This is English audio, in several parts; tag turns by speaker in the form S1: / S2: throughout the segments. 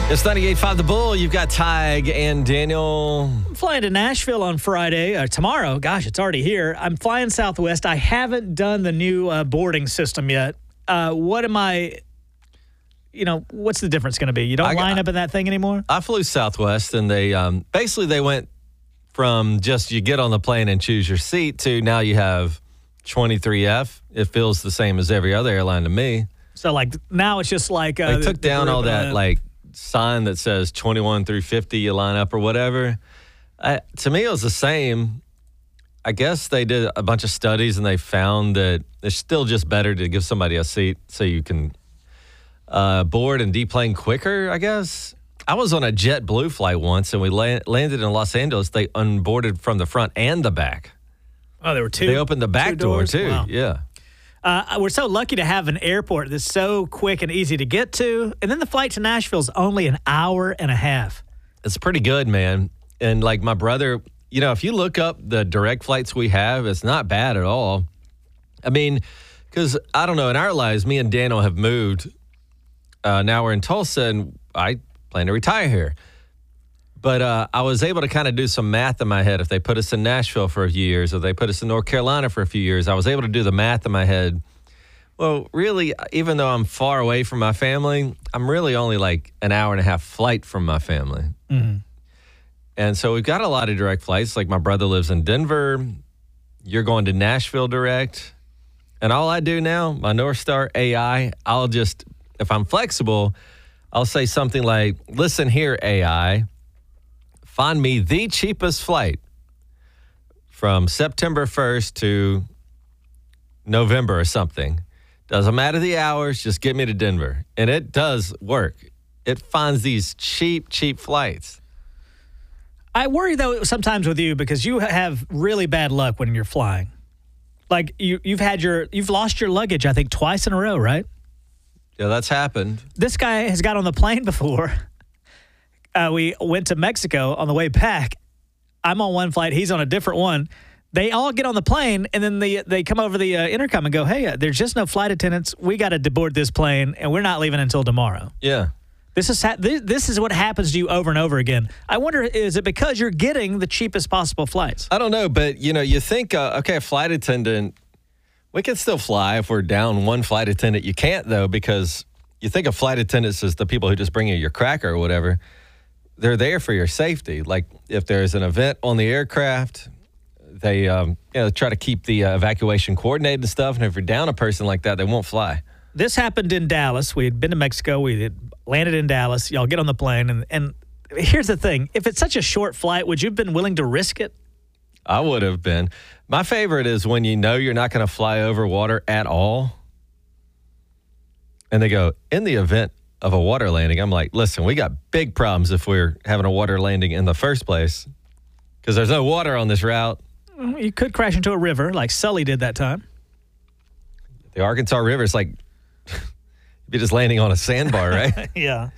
S1: It's 98.5 The Bull. You've got Tig and Daniel.
S2: I'm flying to Nashville on Friday, tomorrow. Gosh, it's already here. I'm flying Southwest. I haven't done the new boarding system yet. What's the difference going to be? You don't line up in that thing anymore?
S1: I flew Southwest, and they went from just you get on the plane and choose your seat to now you have 23F. It feels the same as every other airline to me.
S2: So, now it's just like...
S1: they took down all that, sign that says 21 through 50, you line up or whatever. To me, it was the same. I guess they did a bunch of studies, and they found that it's still just better to give somebody a seat so you can board and deplane quicker, I guess. I was on a JetBlue flight once, and we landed in Los Angeles. They unboarded from the front and the back.
S2: Oh, there were two?
S1: They opened the back door, too.
S2: Wow.
S1: Yeah.
S2: We're so lucky to have an airport that's so quick and easy to get to. And then the flight to Nashville is only an hour and a half.
S1: It's pretty good, man. And my brother, if you look up the direct flights we have, it's not bad at all. I mean, because I don't know, in our lives, me and Daniel have moved. Now we're in Tulsa, and I plan to retire here. But I was able to kind of do some math in my head. If they put us in Nashville for a few years, or they put us in North Carolina for a few years, I was able to do the math in my head. Well, really, even though I'm far away from my family, I'm really only like an hour and a half flight from my family.
S2: Mm-hmm.
S1: And so we've got a lot of direct flights. Like my brother lives in Denver. You're going to Nashville direct. And all I do now, my North Star AI, I'll just, if I'm flexible, I'll say something like, listen here, AI. Find me the cheapest flight from September 1st to November or something. Doesn't matter the hours, just get me to Denver. And it does work. It finds these cheap flights.
S2: I worry, though, sometimes with you because you have really bad luck when you're flying. Like, you've lost your luggage, I think, twice in a row, right?
S1: Yeah, that's happened.
S2: This guy has got on the plane before. We went to Mexico on the way back. I'm on one flight. He's on a different one. They all get on the plane, and then they come over the intercom and go, hey, there's just no flight attendants. We got to deboard this plane, and we're not leaving until tomorrow.
S1: Yeah.
S2: This is what happens to you over and over again. I wonder, is it because you're getting the cheapest possible flights?
S1: I don't know, but, you think, a flight attendant, we can still fly if we're down one flight attendant. You can't, though, because you think of flight attendants as the people who just bring you your cracker or whatever. They're there for your safety. Like if there's an event on the aircraft, they try to keep the evacuation coordinated and stuff. And if you're down a person like that, they won't fly.
S2: This happened in Dallas. We had been to Mexico. We had landed in Dallas. Y'all get on the plane. And here's the thing. If it's such a short flight, would you have been willing to risk it?
S1: I would have been. My favorite is when you know you're not going to fly over water at all. And they go, in the event of a water landing, I'm like, listen, we got big problems if we're having a water landing in the first place because there's no water on this route.
S2: You could crash into a river like Sully did that time.
S1: The Arkansas River is like, you're just landing on a sandbar, right?
S2: Yeah.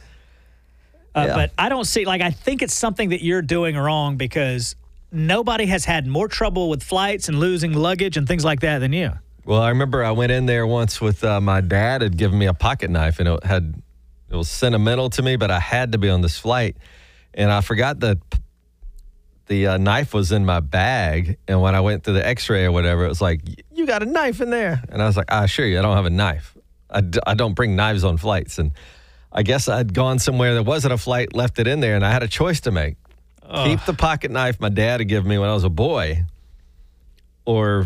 S2: But I don't see, I think it's something that you're doing wrong because nobody has had more trouble with flights and losing luggage and things like that than you.
S1: Well, I remember I went in there once with my dad had given me a pocket knife, and it was sentimental to me, but I had to be on this flight. And I forgot that the knife was in my bag. And when I went through the x-ray or whatever, it was like, you got a knife in there. And I was like, I assure you, I don't have a knife. I don't bring knives on flights. And I guess I'd gone somewhere that wasn't a flight, left it in there, and I had a choice to make. Keep the pocket knife my dad had given me when I was a boy, or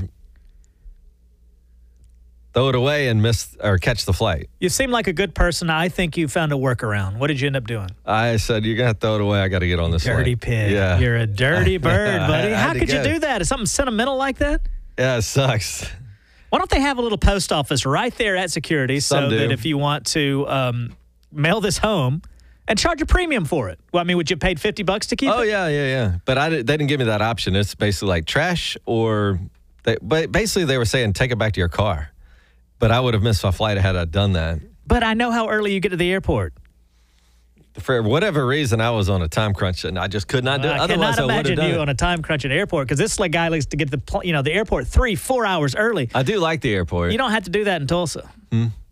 S1: throw it away and catch the flight.
S2: You seem like a good person. I think you found a workaround. What did you end up doing?
S1: I said, you're going to throw it away. I got to get on this flight.
S2: Dirty pig.
S1: Yeah.
S2: You're a dirty bird, buddy. How could you do that? Is something sentimental like that?
S1: Yeah, it sucks.
S2: Why don't they have a little post office right there at security that if you want to mail this home and charge a premium for it? Well, I mean, would you pay $50 to keep it?
S1: Oh, yeah. But they didn't give me that option. It's basically like trash but basically they were saying take it back to your car. But I would have missed my flight had I done that.
S2: But I know how early you get to the airport.
S1: For whatever reason, I was on a time crunch, and I just could not do it. Otherwise, I would have done it.
S2: I cannot imagine you on a time crunch at the airport, because this guy likes to get the airport 3-4 hours early.
S1: I do like the airport.
S2: You don't have to do that in Tulsa. You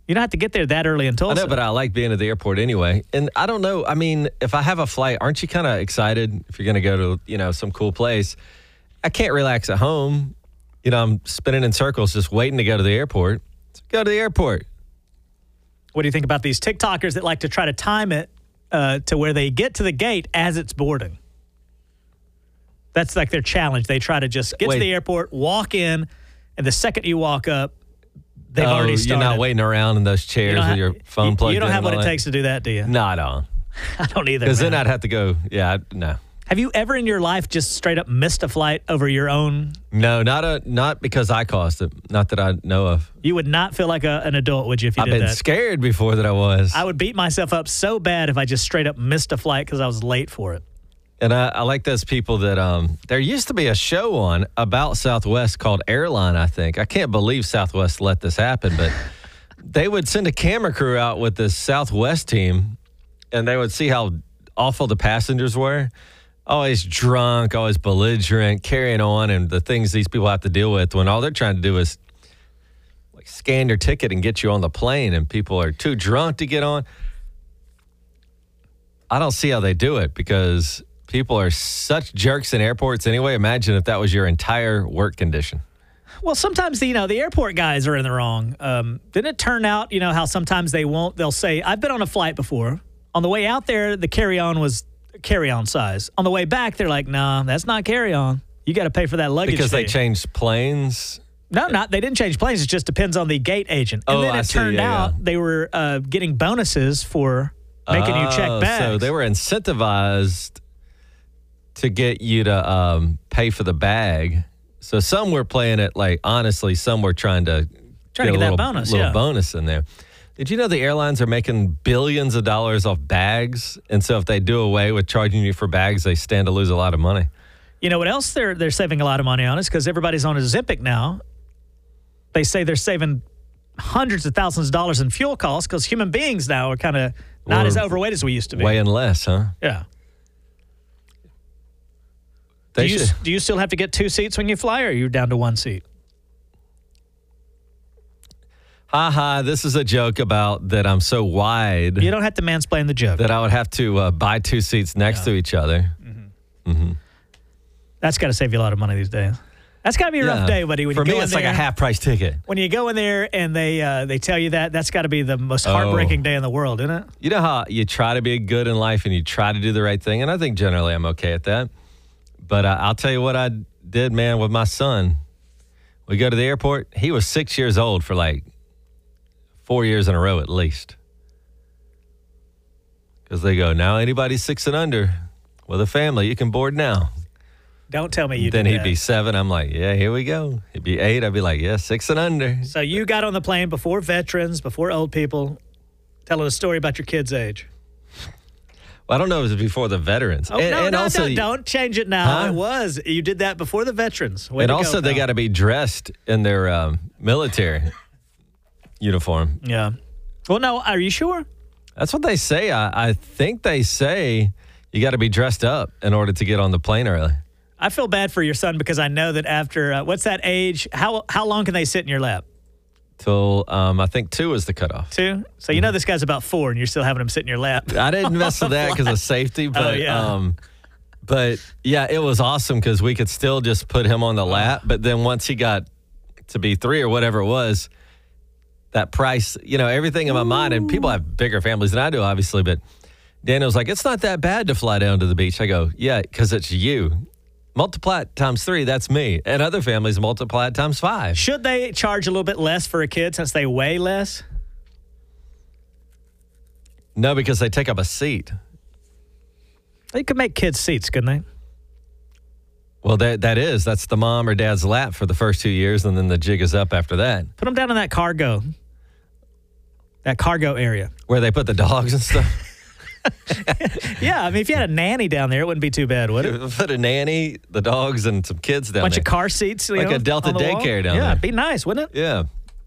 S2: You don't have to get there that early in Tulsa.
S1: I know, but I like being at the airport anyway. And I don't know. I mean, if I have a flight, aren't you kind of excited if you're going to go to, some cool place? I can't relax at home. I'm spinning in circles just waiting to go to the airport. So go to the airport.
S2: What do you think about these TikTokers that like to try to time it to where they get to the gate as it's boarding? That's like their challenge. They try to just get to the airport, walk in, and the second you walk up, they've already started.
S1: You're not waiting around in those chairs with your phone plugged in.
S2: You don't have what it takes to do that, do you?
S1: No, I don't.
S2: I don't either.
S1: Because then I'd have to go, no.
S2: Have you ever in your life just straight up missed a flight over your own?
S1: No, not because I caused it. Not that I know of.
S2: You would not feel like an adult, would you, if you did that?
S1: I've been scared before that I was.
S2: I would beat myself up so bad if I just straight up missed a flight because I was late for it.
S1: And I like those people that there used to be a show on about Southwest called Airline, I think. I can't believe Southwest let this happen, but they would send a camera crew out with this Southwest team, and they would see how awful the passengers were. Always drunk, always belligerent, carrying on, and the things these people have to deal with when all they're trying to do is like scan your ticket and get you on the plane, and people are too drunk to get on. I don't see how they do it because people are such jerks in airports anyway. Imagine if that was your entire work condition.
S2: Well, sometimes, the airport guys are in the wrong. Didn't it turn out, how sometimes they'll say, I've been on a flight before. On the way out there, the carry-on was carry-on size. On the way back, they're like, nah, that's not carry-on. You got to pay for that luggage
S1: because
S2: fee.
S1: They changed planes?
S2: No, they didn't change planes. It just depends on the gate agent. And then it turned out they were getting bonuses for making you check bags.
S1: So they were incentivized to get you to pay for the bag. So some were playing it like, honestly, some were trying to get
S2: that bonus,
S1: little bonus in there. Did you know the airlines are making billions of dollars off bags? And so if they do away with charging you for bags, they stand to lose a lot of money.
S2: You know what else they're saving a lot of money on is because everybody's on Ozempic now. They say they're saving hundreds of thousands of dollars in fuel costs because human beings now are kind of not as overweight as we used to be.
S1: Weighing less, huh?
S2: Yeah. Do you still have to get 2 seats when you fly, or are you down to 1 seat?
S1: This is a joke about that I'm so wide.
S2: You don't have to mansplain the joke.
S1: That I would have to buy 2 seats next to each other. Mm-hmm. Mm-hmm.
S2: That's got to save you a lot of money these days. That's got to be a rough day, buddy. When
S1: For
S2: you go
S1: me, it's
S2: in there,
S1: like a half-price ticket.
S2: When you go in there and they tell you that's got to be the most heartbreaking day in the world, isn't it?
S1: You know how you try to be good in life and you try to do the right thing, and I think generally I'm okay at that. But I'll tell you what I did, man, with my son. We go to the airport. He was 6 years old for like 4 years in a row at least. Because they go, now anybody 6 and under with a family, you can board now.
S2: Don't tell me you
S1: Then
S2: did
S1: he'd
S2: that.
S1: be 7. I'm like, yeah, here we go. He'd be 8. I'd be like, yeah, 6 and under.
S2: So you got on the plane before veterans, before old people, telling a story about your kid's age.
S1: Well, I don't know if it was before the veterans.
S2: Don't change it now. Huh? It was. You did that before the veterans.
S1: And also they got to be dressed in their military uniform.
S2: Yeah. Well, no, are you sure?
S1: That's what they say. I think they say you got to be dressed up in order to get on the plane early.
S2: I feel bad for your son because I know that after, what's that age? How long can they sit in your lap?
S1: Till, I think 2 is the cutoff.
S2: 2? So you know this guy's about 4 and you're still having him sit in your lap.
S1: I didn't mess with that because of safety. But, but yeah, it was awesome because we could still just put him on the lap. But then once he got to be 3 or whatever it was, that price, everything in my mind, and people have bigger families than I do, obviously, but Daniel's like, it's not that bad to fly down to the beach. I go, yeah, because it's you. Multiply it times 3, that's me. And other families multiply it times 5.
S2: Should they charge a little bit less for a kid since they weigh less?
S1: No, because they take up a seat.
S2: They could make kids seats, couldn't they?
S1: Well, that's the mom or dad's lap for the first 2 years, and then the jig is up after that.
S2: Put them down in that cargo area.
S1: Where they put the dogs and stuff?
S2: Yeah, I mean, if you had a nanny down there, it wouldn't be too bad, would it?
S1: Put a nanny, the dogs, and some kids down there.
S2: Bunch of car seats,
S1: like a Delta daycare down there.
S2: Yeah, it'd be nice, wouldn't it?
S1: Yeah.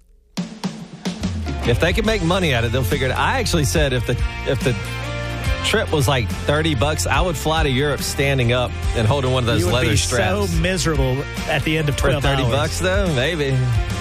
S1: If they can make money at it, they'll figure it out. I actually said if the trip was like $30, I would fly to Europe standing up and holding one of those leather straps.
S2: You would be so miserable at the end of 12
S1: For $30
S2: hours.
S1: though, maybe.